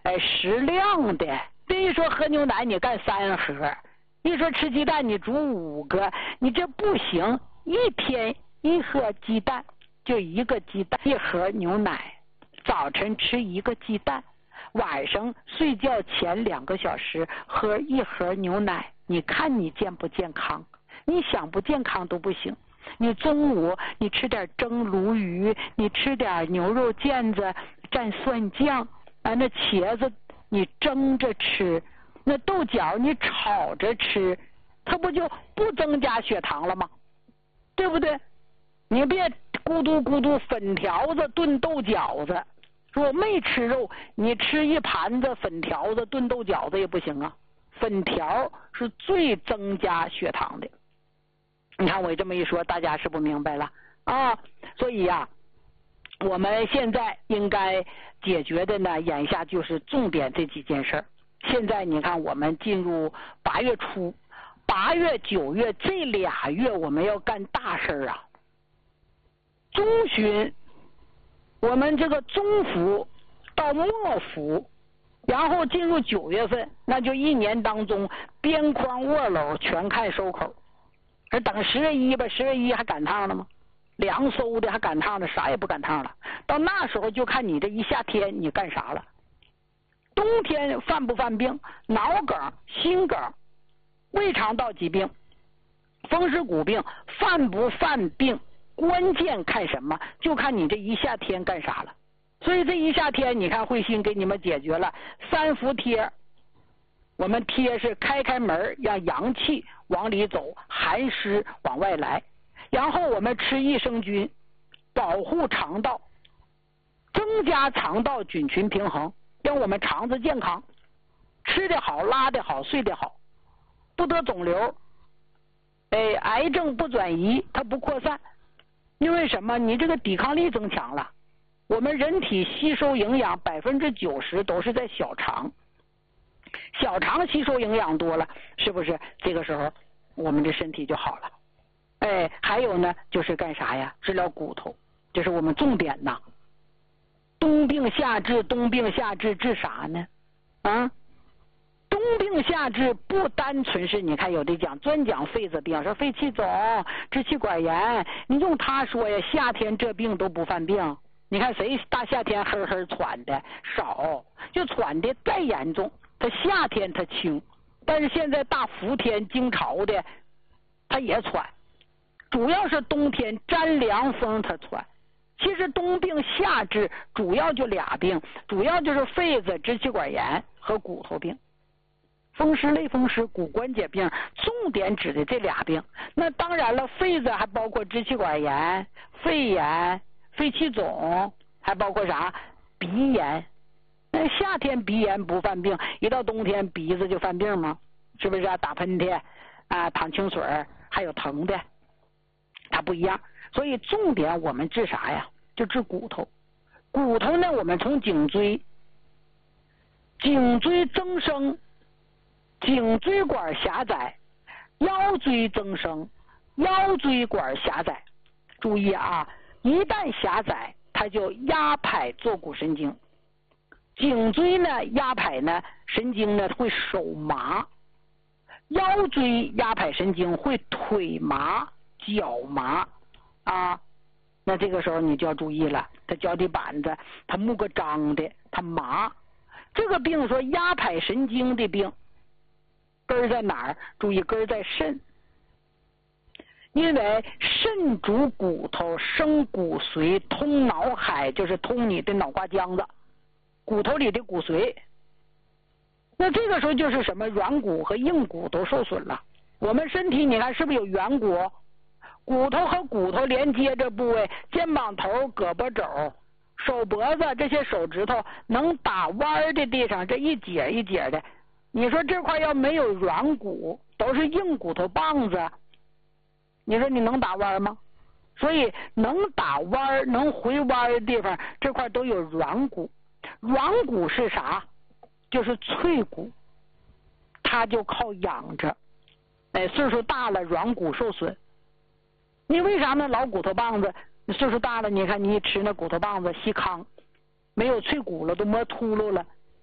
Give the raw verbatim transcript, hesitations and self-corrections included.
哎适量的。别一说喝牛奶你干三盒，一说吃鸡蛋你煮五个，你这不行。一天一盒鸡蛋，就一个鸡蛋，一盒牛奶，早晨吃一个鸡蛋，晚上睡觉前两个小时喝一盒牛奶，你看你健不健康？你想不健康都不行。你中午你吃点蒸鲈鱼，你吃点牛肉腱子蘸蒜酱，啊，那茄子你蒸着吃，那豆角你炒着吃，它不就不增加血糖了吗？对不对？你别咕嘟咕嘟粉条子炖豆角子，说没吃肉，你吃一盘子粉条子炖豆角子也不行啊。粉条是最增加血糖的。你看我这么一说，大家是不明白了啊？所以呀、啊，我们现在应该解决的呢，眼下就是重点这几件事儿。现在你看，我们进入八月初，八月、九月这俩月，我们要干大事儿啊。中旬，我们这个中伏到末伏，然后进入九月份，那就一年当中边框卧篓全看收口。而等十月一吧，十月一还赶趟了吗？凉馊的还赶趟了，啥也不赶趟了。到那时候就看你这一夏天你干啥了。冬天犯不犯病？脑梗、心梗、胃肠道疾病、风湿骨病，犯不犯病？关键看什么？就看你这一夏天干啥了。所以这一夏天，你看慧心给你们解决了三伏贴。我们贴是开开门，让阳气往里走，寒湿往外来。然后我们吃益生菌，保护肠道，增加肠道菌群平衡，让我们肠子健康，吃得好，拉得好，睡得好，不得肿瘤，哎，癌症不转移，它不扩散。因为什么？你这个抵抗力增强了。我们人体吸收营养百分之九十都是在小肠。小肠吸收营养多了，是不是这个时候我们的身体就好了？哎，还有呢，就是干啥呀？治疗骨头，这是我们重点呐。冬病夏治，冬病夏治治啥呢？啊，冬病夏治不单纯是你看有的讲专讲肺子病，说肺气肿、支气管炎，你用他说呀，夏天这病都不犯病。你看谁大夏天呵呵喘的少，就喘的再严重。他夏天他轻，但是现在大伏天经潮的，他也喘，主要是冬天沾凉风他喘。其实冬病夏治主要就俩病，主要就是肺子、支气管炎和骨头病。风湿、类风湿、骨关节病，重点指的这俩病。那当然了，肺子还包括支气管炎、肺炎、肺气肿，还包括啥？鼻炎。那夏天鼻炎不犯病，一到冬天鼻子就犯病吗？是不是啊？打喷嚏啊，淌清水，还有疼的，它不一样。所以重点我们治啥呀？就治骨头。骨头呢，我们从颈椎，颈椎增生，颈椎管狭窄，腰椎增生，腰椎管狭窄。注意啊，一旦狭窄，它就压迫坐骨神经。颈椎呢压迫呢神经呢会手麻，腰椎压迫神经会腿麻、脚麻啊。那这个时候你就要注意了，他脚底板子他木个张的，他麻。这个病说压迫神经的病，根儿在哪儿？注意根儿在肾，因为肾主骨头，生骨髓，通脑海，就是通你的脑瓜浆子。骨头里的骨髓，那这个时候就是什么软骨和硬骨都受损了。我们身体你看是不是有圆骨？骨头和骨头连接这部位，肩膀头、胳膊肘、手脖子这些手指头能打弯的地方，这一节一节的，你说这块要没有软骨，都是硬骨头棒子，你说你能打弯吗？所以能打弯、能回弯的地方，这块都有软骨。软骨是啥？就是脆骨，它就靠养着。哎，岁数大了，软骨受损。你为啥呢？老骨头棒子，岁数大了，你看你一吃那骨头棒子细糠，没有脆骨了，都磨秃噜了。